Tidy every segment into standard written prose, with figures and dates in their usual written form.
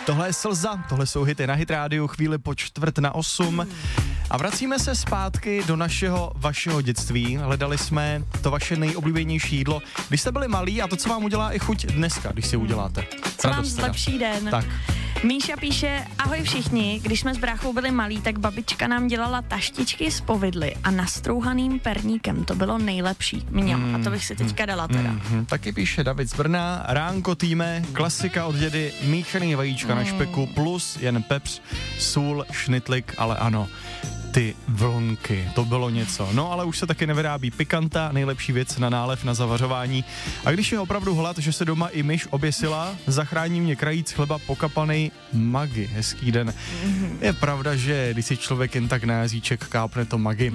Tohle je Slza, tohle jsou hity na Hit rádiu, chvíli po 7:45. A vracíme se zpátky do vašeho dětství. Hledali jsme to vaše nejoblíbenější jídlo, když jste byli malí, a to, co vám udělá i chuť dneska, když si uděláte. Co vám zlepší den. Tak. Míša píše, ahoj všichni, když jsme s bráchou byli malí, tak babička nám dělala taštičky z povidly a nastrouhaným perníkem. To bylo nejlepší. A to bych si teďka dala teda. Taky píše David z Brna, ránko týme, klasika od dědy, míchaný vajíčka na špeku plus jen pepř, sůl, šnitlik, ale ano, ty vlnky, to bylo něco. No ale už se taky nevyrábí pikanta, nejlepší věc na nálev, na zavařování. A když je opravdu hlad, že se doma i myš oběsila, zachrání mě krajíc chleba pokapanej Maggi. Hezký den. Je pravda, že když si člověk jen tak na jazyček kápne to Maggi.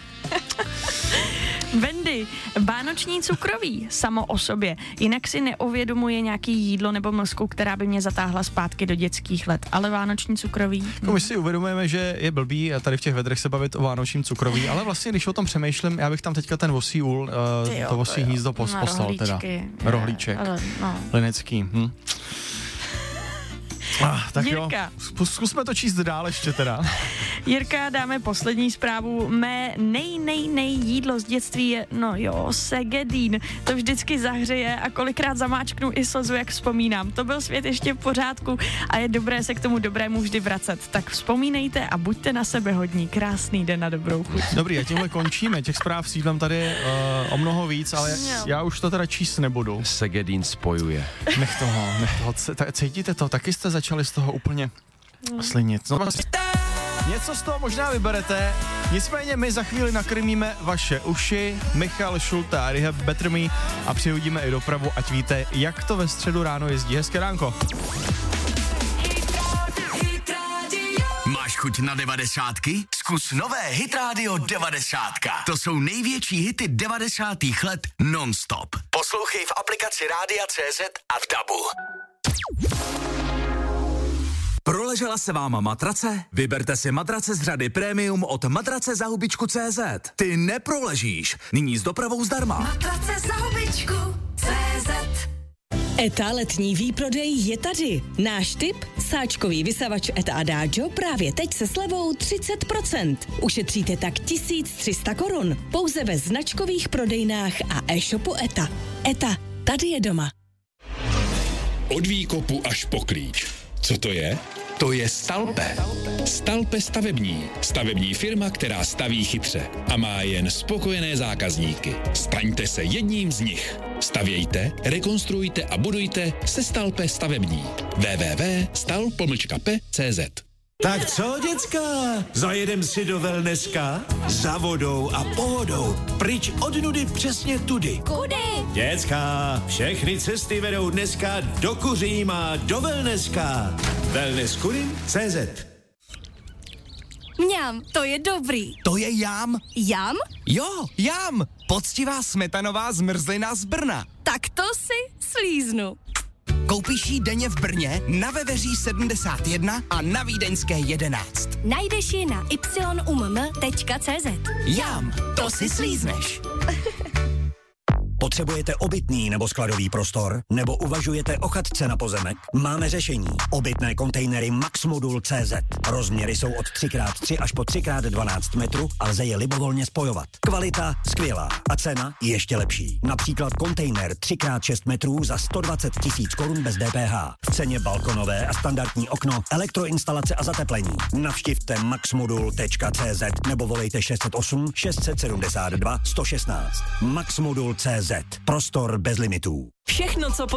Wendy, vánoční cukroví, samo o sobě. Jinak si neuvědomuje nějaký jídlo nebo mlsku, která by mě zatáhla zpátky do dětských let. Ale vánoční cukroví. My si uvědomujeme, že je blbý a tady v těch vedrech se bavit o vánočním cukroví, ale vlastně, když o tom přemýšlím, já bych tam teďka ten vosí úl, to vosí hnízdo poslal teda. Rohlíček. Linecký. Tak Jirka. Jo, zkusme to číst dál ještě teda. Jirka, dáme poslední zprávu. Mé nej jídlo z dětství je, segedín. To vždycky zahřeje a kolikrát zamáčknu i slzu, jak vzpomínám. To byl svět ještě v pořádku a je dobré se k tomu dobrému vždy vracet. Tak vzpomínejte a buďte na sebe hodní. Krásný den na dobrou chuť. Dobrý, a tímhle končíme. Těch zpráv s jídlem tady o mnoho víc, ale já už to teda číst nebudu. Segedín spojuje. Nech toho. Cítíte to? Taky jste začali z toho úplně slinit. Něco z toho možná vyberete, nicméně my za chvíli nakrmíme vaše uši, Michal Šulta a Rehab Better Me a přihodíme i dopravu, ať víte, jak to ve středu ráno jezdí. Hezké ránko. Máš chuť na 90ky? Zkus nové Hit Radio 90. To jsou největší hity 90. let non-stop. Poslouchej v aplikaci Rádia.cz a v DABu. Proležela se vám matrace? Vyberte si matrace z řady Premium od matracezahubičku.cz. Ty neproležíš. Nyní s dopravou zdarma. Matracezahubičku.cz. ETA letní výprodej je tady. Náš tip? Sáčkový vysavač ETA Adagio právě teď se slevou 30%. Ušetříte tak 1300 korun. Pouze ve značkových prodejnách a e-shopu ETA. ETA, tady je doma. Od výkopu až po klíč. Co to je? To je Stalpe. Stalpe stavební. Stavební firma, která staví chytře a má jen spokojené zákazníky. Staňte se jedním z nich. Stavějte, rekonstruujte a budujte se Stalpe stavební. www.stal-p.cz. Tak co, děcka? Zajedem si do wellnesska? Za vodou a pohodou. Pryč od nudy přesně tudy. Kudy? Děcka, všechny cesty vedou dneska do Kuříma, do wellnesska. wellnesskurim.cz. Mňam, to je dobrý. To je jam. Jam? Jo, jam. Poctivá smetanová zmrzlina z Brna. Tak to si slíznu. Koupíš ji denně v Brně, na Veveří 71 a na Vídeňské 11. Najdeš ji na yumm.cz. Jam, to si slízneš. Potřebujete obytný nebo skladový prostor? Nebo uvažujete o chatce na pozemek? Máme řešení. Obytné kontejnery Maxmodul.cz. Rozměry jsou od 3x3 až po 3x12 metrů a lze je libovolně spojovat. Kvalita skvělá a cena ještě lepší. Například kontejner 3x6 metrů za 120 000 korun bez DPH. V ceně balkonové a standardní okno, elektroinstalace a zateplení. Navštivte maxmodul.cz nebo volejte 608 672 116. Maxmodul.cz. Prostor bez limitů. Všechno, co